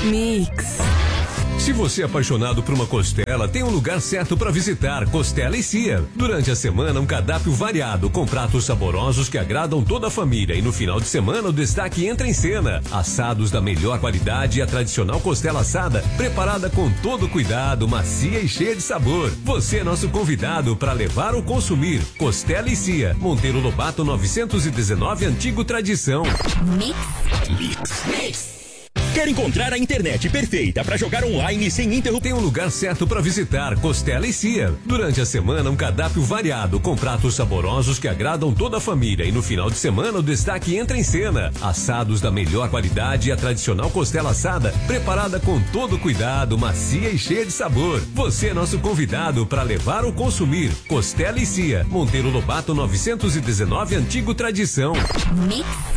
Mix. Se você é apaixonado por uma costela, tem um lugar certo para visitar, Costela e Cia. Durante a semana, um cardápio variado, com pratos saborosos que agradam toda a família. E no final de semana, o destaque entra em cena. Assados da melhor qualidade e a tradicional costela assada, preparada com todo cuidado, macia e cheia de sabor. Você é nosso convidado para levar ou consumir. Costela e Cia, Monteiro Lobato 919, Antigo Tradição. Mix. Quer encontrar a internet perfeita para jogar online sem interrupção? Tem um lugar certo para visitar, Costela e Cia. Durante a semana, um cardápio variado, com pratos saborosos que agradam toda a família. E no final de semana, o destaque entra em cena. Assados da melhor qualidade e a tradicional costela assada, preparada com todo cuidado, macia e cheia de sabor. Você é nosso convidado para levar ou consumir. Costela e Cia, Monteiro Lobato 919, Antigo Tradição. Mix.